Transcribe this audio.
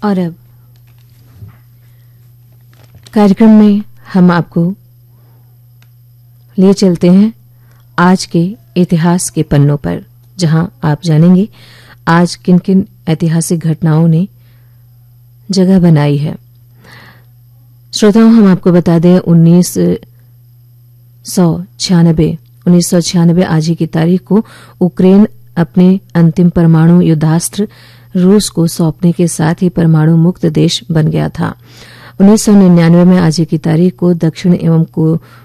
और अब कार्यक्रम में हम आपको ले चलते हैं आज के इतिहास के पन्नों पर, जहां आप जानेंगे आज किन किन ऐतिहासिक घटनाओं ने जगह बनाई है। श्रोताओं, हम आपको बता दें 1996 आज ही की तारीख को यूक्रेन अपने अंतिम परमाणु युद्धास्त्र रूस को सौंपने के साथ ही परमाणु मुक्त देश बन गया था। 1999 में आज ही की तारीख को दक्षिण एवं